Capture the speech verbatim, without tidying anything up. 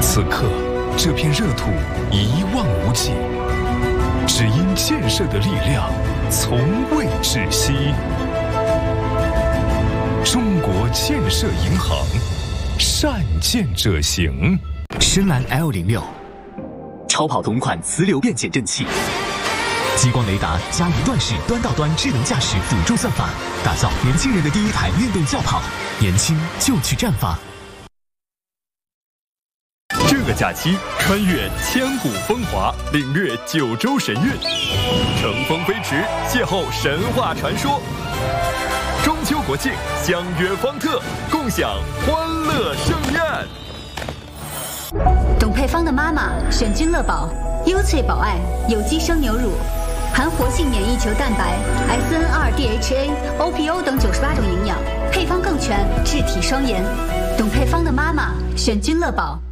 此刻，这片热土一望无际，只因建设的力量从未止息。中国建设银行，善建者行。 深蓝 L 零六，超跑同款磁流变减震器，激光雷达加一段式端到端智能驾驶辅助算法，打造年轻人的第一台运动轿跑。年轻就去绽放。 这个假期，穿越千古风华，领略九州神韵，乘风飞驰，邂逅神话传说。中秋国庆，相约方特，共享欢乐盛宴。 董佩芳的妈妈选君乐宝，优萃保爱有机生牛乳，含活性免疫球蛋白、S N R D H A、O P O 等九十八种营养，配方更全，治体双颜。董佩芳的妈妈选君乐宝。